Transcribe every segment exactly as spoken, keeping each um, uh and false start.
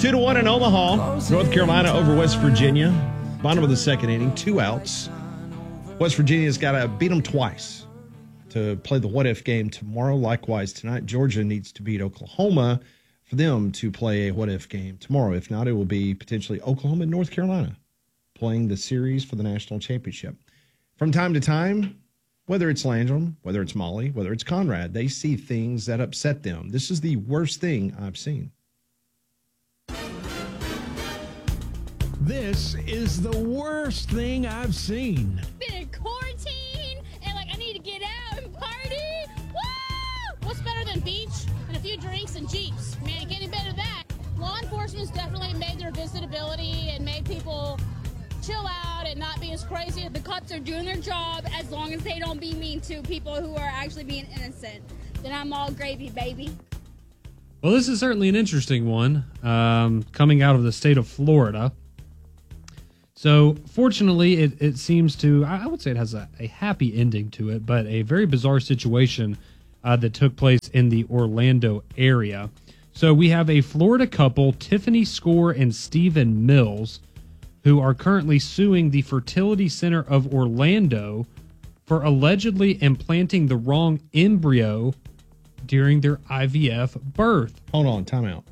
Two to one in Omaha. North Carolina over West Virginia. Bottom of the second inning, two outs. West Virginia's got to beat them twice to play the what-if game tomorrow. Likewise, tonight, Georgia needs to beat Oklahoma for them to play a what-if game tomorrow. If not, it will be potentially Oklahoma and North Carolina playing the series for the national championship. From time to time, whether it's Landrum, whether it's Molly, whether it's Conrad, they see things that upset them. This is the worst thing I've seen. This is the worst thing I've seen. Been in quarantine, and like I need to get out and party. Woo! What's better than beach and a few drinks and Jeeps? Man, it can't get better than that. Law enforcement's definitely made their visitability and made people chill out and not be as crazy. The cops are doing their job as long as they don't be mean to people who are actually being innocent. Then I'm all gravy, baby. Well, this is certainly an interesting one, um, coming out of the state of Florida. So, fortunately, it, it seems to, I would say it has a, a happy ending to it, but a very bizarre situation uh, that took place in the Orlando area. So, we have a Florida couple, Tiffany Score and Stephen Mills, who are currently suing the Fertility Center of Orlando for allegedly implanting the wrong embryo during their I V F birth. Hold on, time out.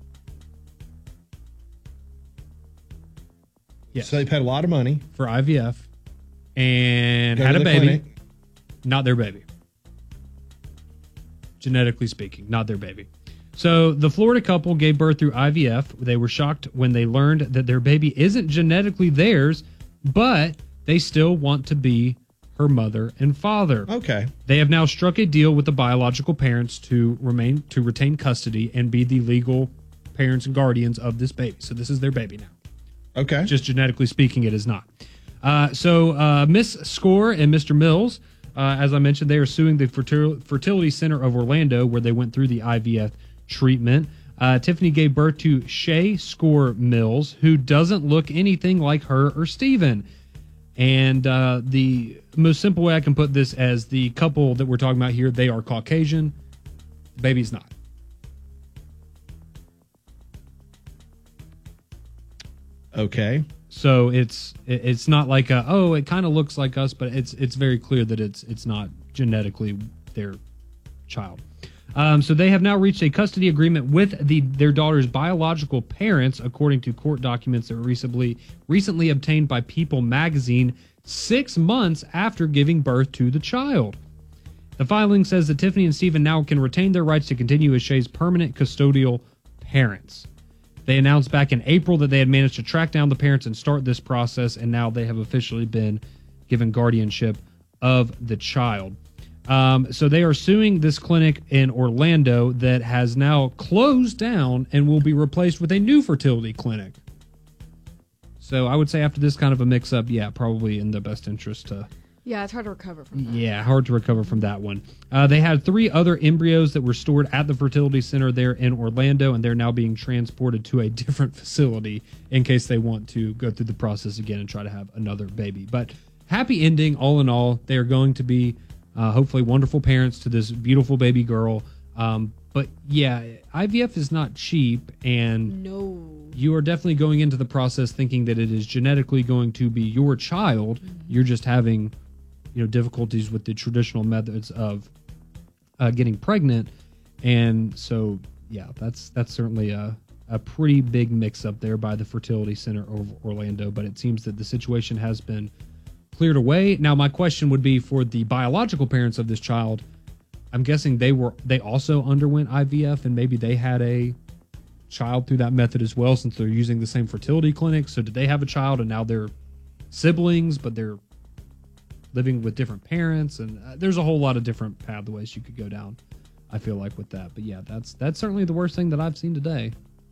Yes. So they paid a lot of money for I V F and Go had to a the baby. clinic. Not their baby. Genetically speaking, not their baby. So the Florida couple gave birth through I V F. They were shocked when they learned that their baby isn't genetically theirs, but they still want to be her mother and father. Okay. They have now struck a deal with the biological parents to remain to retain custody and be the legal parents and guardians of this baby. So this is their baby now. Okay. Just genetically speaking, it is not. Uh, so uh, Miss Score and Mister Mills, uh, as I mentioned, they are suing the Fertil- Fertility Center of Orlando, where they went through the I V F treatment. Uh, Tiffany gave birth to Shay Score Mills, who doesn't look anything like her or Steven. And uh, the most simple way I can put this, as the couple that we're talking about here, they are Caucasian. The baby's not. Okay. So it's it's not like a, oh, it kind of looks like us, but it's it's very clear that it's it's not genetically their child. Um, so they have now reached a custody agreement with the their daughter's biological parents, according to court documents that were recently recently obtained by People magazine, six months after giving birth to the child. The filing says that Tiffany and Stephen now can retain their rights to continue as Shay's permanent custodial parents. They announced back in April that they had managed to track down the parents and start this process, and now they have officially been given guardianship of the child. Um, so they are suing this clinic in Orlando that has now closed down and will be replaced with a new fertility clinic. So I would say after this kind of a mix-up, yeah, probably in the best interest to... Yeah, it's hard to recover from that. Yeah, hard to recover from that one. Uh, they had three other embryos that were stored at the fertility center there in Orlando, and they're now being transported to a different facility in case they want to go through the process again and try to have another baby. But happy ending, all in all. They are going to be uh, hopefully wonderful parents to this beautiful baby girl. Um, but yeah, I V F is not cheap, and no, you are definitely going into the process thinking that it is genetically going to be your child. Mm-hmm. You're just having... you know, difficulties with the traditional methods of uh, getting pregnant. And so, yeah, that's that's certainly a, a pretty big mix-up there by the Fertility Center of Orlando. But it seems that the situation has been cleared away. Now, my question would be for the biological parents of this child. I'm guessing they were they also underwent I V F, and maybe they had a child through that method as well, since they're using the same fertility clinic. So did they have a child, and now they're siblings, but they're living with different parents, and uh, there's a whole lot of different pathways you could go down, I feel like, with that. But yeah, that's that's certainly the worst thing that I've seen today.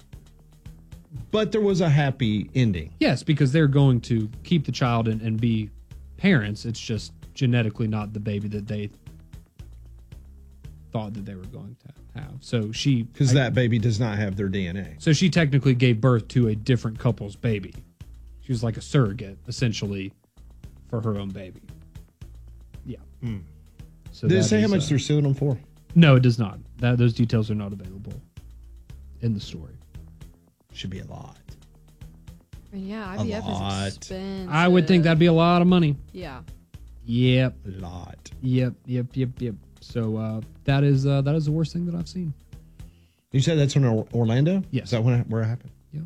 But there was a happy ending. Yes, because they're going to keep the child and, and be parents. It's just genetically not the baby that they thought that they were going to have. So she... Because that baby does not have their D N A. So she technically gave birth to a different couple's baby. She was like a surrogate, essentially, for her own baby. Yeah. Mm. So Did it say is, how much uh, they're suing them for? No, it does not. That those details are not available in the story. should be a lot. I mean, yeah, A I V F lot. is expensive. I would think that'd be a lot of money. Yeah. Yep. A lot. Yep. Yep. Yep. Yep. So uh, that is uh, that is the worst thing that I've seen. You said that's in Or- Orlando? Yes. Is that when it, where it happened? Yeah.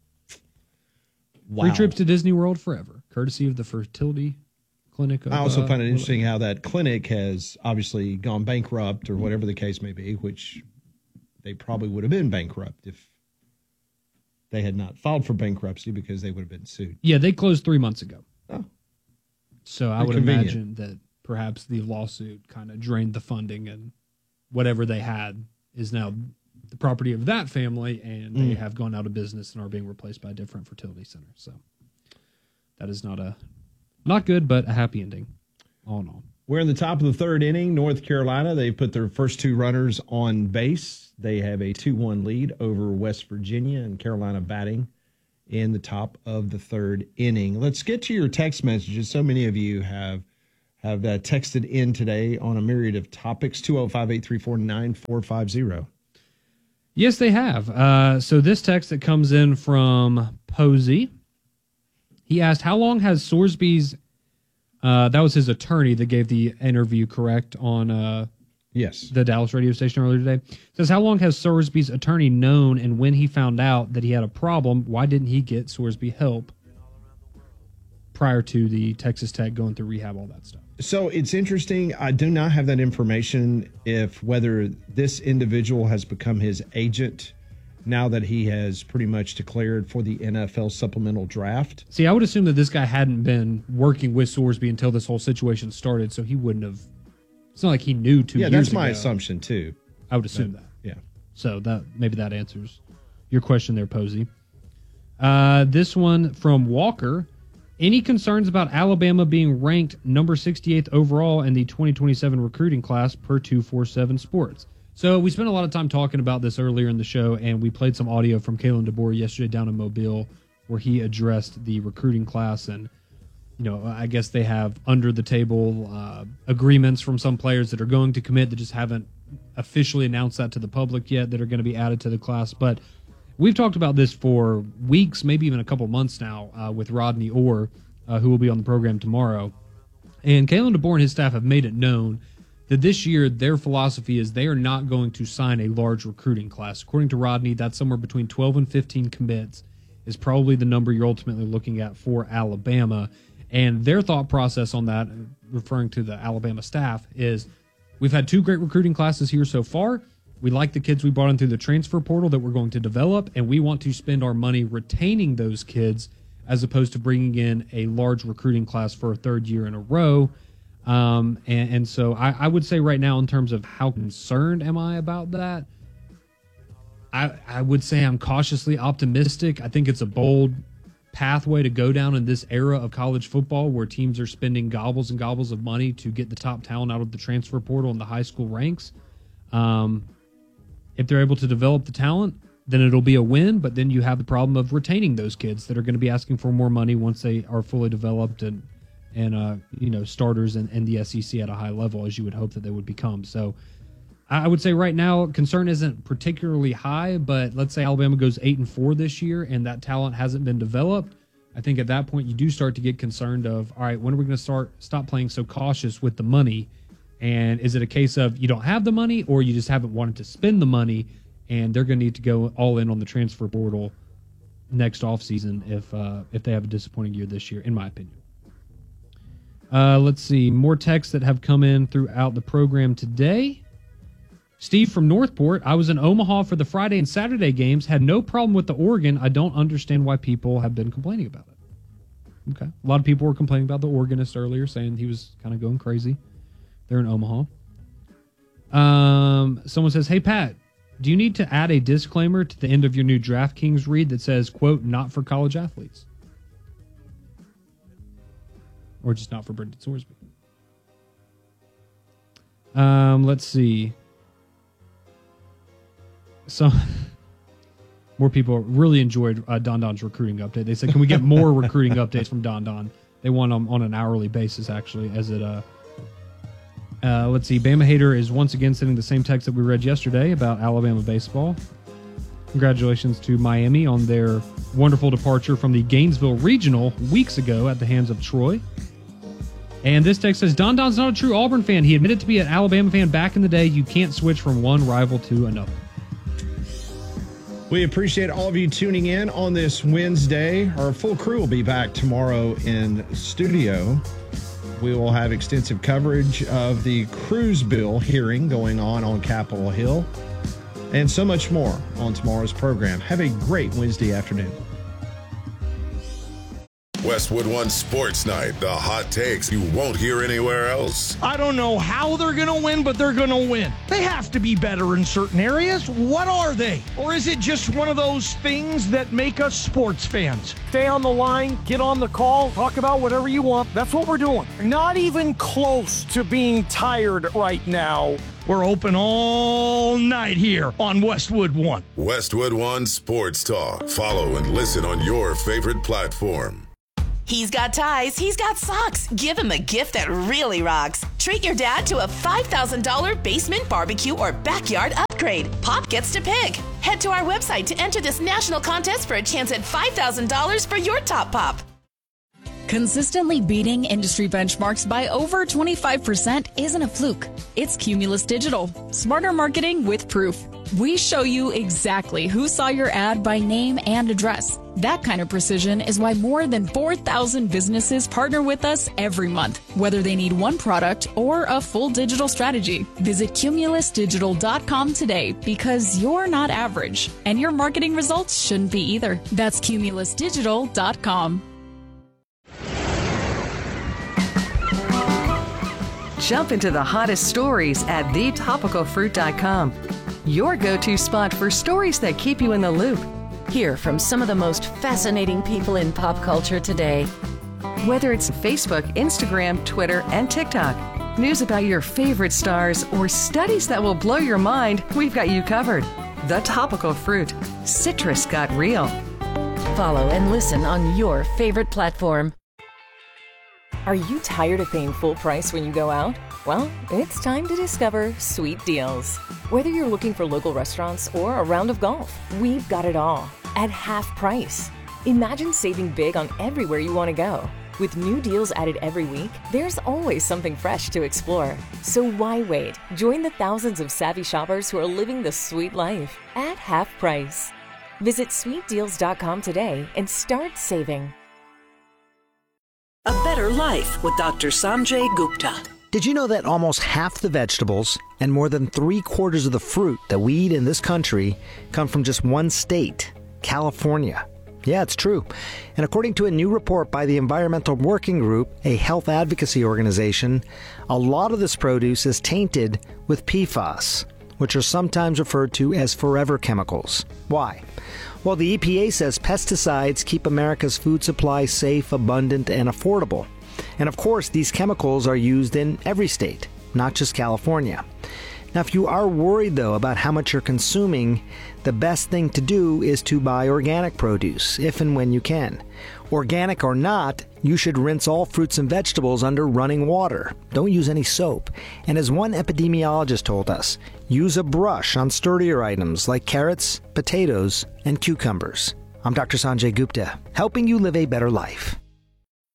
Wow. Free trips to Disney World forever, courtesy of the fertility clinic. Of, I also uh, find it interesting how that clinic has obviously gone bankrupt or whatever the case may be, which they probably would have been bankrupt if they had not filed for bankruptcy because they would have been sued. Yeah, they closed three months ago. Oh. So I Pretty would convenient. imagine that perhaps the lawsuit kind of drained the funding, and whatever they had is now the property of that family, and they Mm. have gone out of business and are being replaced by a different fertility center. So that is not a not good, but a happy ending. All in all. We're in the top of the third inning. North Carolina, they put their first two runners on base. They have a two one lead over West Virginia, and Carolina batting in the top of the third inning. Let's get to your text messages. So many of you have have uh, texted in today on a myriad of topics. two oh five, eight three four, nine four five zero. Yes, they have. Uh, so this text that comes in from Posey, he asked, how long has Sorsby's, uh, that was his attorney that gave the interview, correct, on uh, Yes. the Dallas radio station earlier today. Says, how long has Sorsby's attorney known, and when he found out that he had a problem, why didn't he get Sorsby help prior to the Texas Tech going through rehab, all that stuff? So it's interesting. I do not have that information if whether this individual has become his agent now that he has pretty much declared for the N F L supplemental draft. See, I would assume that this guy hadn't been working with Sorsby until this whole situation started, so he wouldn't have. It's not like he knew two Yeah, years that's my ago. assumption too. I would assume that. Yeah. So that maybe that answers your question there, Posey. Uh, this one from Walker. Any concerns about Alabama being ranked number sixty-eighth overall in the twenty twenty-seven recruiting class per two forty-seven Sports? So we spent a lot of time talking about this earlier in the show, and we played some audio from Kalen DeBoer yesterday down in Mobile where he addressed the recruiting class. And, you know, I guess they have under the table uh, agreements from some players that are going to commit that just haven't officially announced that to the public yet that are going to be added to the class. But we've talked about this for weeks, maybe even a couple months now, uh, with Rodney Orr, uh, who will be on the program tomorrow. And Kalen DeBoer and his staff have made it known that this year their philosophy is they are not going to sign a large recruiting class. According to Rodney, that's somewhere between twelve and fifteen commits is probably the number you're ultimately looking at for Alabama. And their thought process on that, referring to the Alabama staff, is we've had two great recruiting classes here so far. We like the kids we brought in through the transfer portal that we're going to develop, and we want to spend our money retaining those kids as opposed to bringing in a large recruiting class for a third year in a row. Um, and, and so I, I would say right now, in terms of how concerned am I about that, I, I would say I'm cautiously optimistic. I think it's a bold pathway to go down in this era of college football where teams are spending gobbles and gobbles of money to get the top talent out of the transfer portal and the high school ranks. Um, if they're able to develop the talent, then it'll be a win, but then you have the problem of retaining those kids that are going to be asking for more money once they are fully developed and, and uh, you know, starters in, in the S E C at a high level, as you would hope that they would become. So I would say right now concern isn't particularly high, but let's say Alabama goes eight and four this year and that talent hasn't been developed. I think at that point you do start to get concerned of, all right, when are we going to start stop playing so cautious with the money? And is it a case of you don't have the money, or you just haven't wanted to spend the money, and they're going to need to go all in on the transfer portal next offseason if uh, if they have a disappointing year this year, in my opinion. Uh, let's see. More texts that have come in throughout the program today. Steve from Northport. I was in Omaha for the Friday and Saturday games. Had no problem with the Oregon. I don't understand why people have been complaining about it. Okay. A lot of people were complaining about the Oregonist earlier, saying he was kind of going crazy. They're in Omaha. Um, someone says, hey, Pat, do you need to add a disclaimer to the end of your new DraftKings read that says, quote, not for college athletes? Or just not for Brendan Sorsby? Um, let's see. So, more people really enjoyed uh, Don Don's recruiting update. They said, can we get more recruiting updates from Don Don? They want them on an hourly basis, actually, as it... Uh, Uh, let's see. Bama Hater is once again sending the same text that we read yesterday about Alabama baseball. Congratulations to Miami on their wonderful departure from the Gainesville Regional weeks ago at the hands of Troy. And this text says, Don Don's not a true Auburn fan. He admitted to be an Alabama fan back in the day. You can't switch from one rival to another. We appreciate all of you tuning in on this Wednesday. Our full crew will be back tomorrow in studio. We will have extensive coverage of the Cruz bill hearing going on on Capitol Hill and so much more on tomorrow's program. Have a great Wednesday afternoon. Westwood One Sports Night, the hot takes you won't hear anywhere else. I don't know how they're going to win, but they're going to win. They have to be better in certain areas. What are they? Or is it just one of those things that make us sports fans? Stay on the line, get on the call, talk about whatever you want. That's what we're doing. Not even close to being tired right now. We're open all night here on Westwood One. Westwood One Sports Talk. Follow and listen on your favorite platform. He's got ties, he's got socks. Give him a gift that really rocks. Treat your dad to a five thousand dollars basement barbecue or backyard upgrade. Pop gets to pick. Head to our website to enter this national contest for a chance at five thousand dollars for your top pop. Consistently beating industry benchmarks by over twenty-five percent isn't a fluke. It's Cumulus Digital. Smarter marketing with proof. We show you exactly who saw your ad by name and address. That kind of precision is why more than four thousand businesses partner with us every month, whether they need one product or a full digital strategy. Visit cumulus digital dot com today because you're not average, and your marketing results shouldn't be either. That's cumulus digital dot com. Jump into the hottest stories at the topical fruit dot com. Your go-to spot for stories that keep you in the loop. Hear from some of the most fascinating people in pop culture today. Whether it's Facebook, Instagram, Twitter, and TikTok, news about your favorite stars, or studies that will blow your mind, we've got you covered. The Topical Fruit. Citrus got real. Follow and listen on your favorite platform. Are you tired of paying full price when you go out? Well, it's time to discover Sweet Deals. Whether you're looking for local restaurants or a round of golf, we've got it all at half price. Imagine saving big on everywhere you want to go. With new deals added every week, there's always something fresh to explore. So why wait? Join the thousands of savvy shoppers who are living the sweet life at half price. Visit sweet deals dot com today and start saving. A Better Life with Doctor Sanjay Gupta. Did you know that almost half the vegetables and more than three quarters of the fruit that we eat in this country come from just one state, California? Yeah, it's true. And according to a new report by the Environmental Working Group, a health advocacy organization, a lot of this produce is tainted with P FAS, which are sometimes referred to as forever chemicals. Why? Well, the E P A says pesticides keep America's food supply safe, abundant, and affordable. And of course, these chemicals are used in every state, not just California. Now, if you are worried, though, about how much you're consuming, the best thing to do is to buy organic produce, if and when you can. Organic or not, you should rinse all fruits and vegetables under running water. Don't use any soap. And as one epidemiologist told us, use a brush on sturdier items like carrots, potatoes, and cucumbers. I'm Doctor Sanjay Gupta, helping you live a better life.